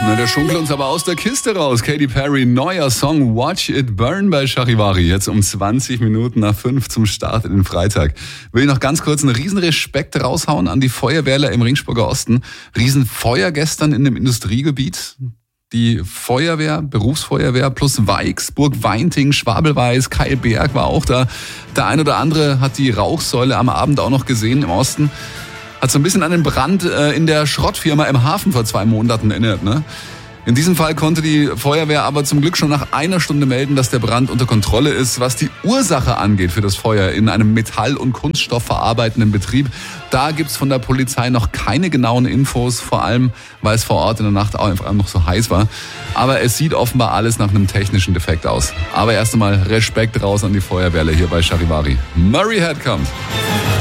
Na, der schunkelt uns aber aus der Kiste raus. Katy Perry, neuer Song Watch It Burn bei Charivari. Jetzt um 20 Minuten nach 5 zum Start in den Freitag. Will ich noch ganz kurz einen riesen Respekt raushauen an die Feuerwehrler im Ringsburger Osten. Riesenfeuer gestern in dem Industriegebiet. Die Feuerwehr, Berufsfeuerwehr plus Weix, Burg Weinting, Schwabelweiß, Keilberg war auch da. Der ein oder andere hat die Rauchsäule am Abend auch noch gesehen im Osten. Hat so ein bisschen an den Brand in der Schrottfirma im Hafen vor 2 Monaten erinnert, ne? In diesem Fall konnte die Feuerwehr aber zum Glück schon nach 1 Stunde melden, dass der Brand unter Kontrolle ist. Was die Ursache angeht für das Feuer in einem Metall- und Kunststoffverarbeitenden Betrieb, da gibt's von der Polizei noch keine genauen Infos, vor allem, weil es vor Ort in der Nacht auch einfach noch so heiß war. Aber es sieht offenbar alles nach einem technischen Defekt aus. Aber erst einmal Respekt raus an die Feuerwehrler hier bei Charivari. Murray Head kommt.